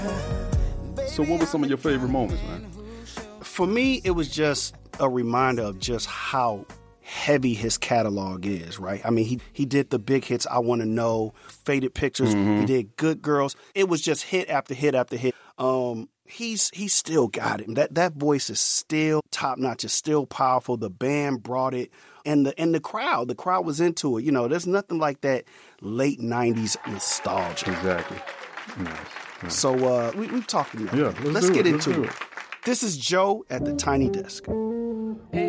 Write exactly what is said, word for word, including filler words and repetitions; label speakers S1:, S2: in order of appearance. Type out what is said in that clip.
S1: So what were some of your favorite moments, man?
S2: For me, it was just a reminder of just how heavy his catalog is, right? I mean, he he did the big hits, I Want to Know, Faded Pictures. Mm-hmm. He did Good Girls. It was just hit after hit after hit. Um, he's he's still got it. That that voice is still top notch. It's still powerful. The band brought it, and the and the crowd, the crowd was into it. You know, there's nothing like that late nineties nostalgia.
S1: Exactly. Nice. Nice.
S2: So uh, we, we've talked enough.
S1: Yeah, let's,
S2: let's
S1: do
S2: get
S1: it.
S2: into
S1: let's
S2: it. This is Joe at the Tiny Desk.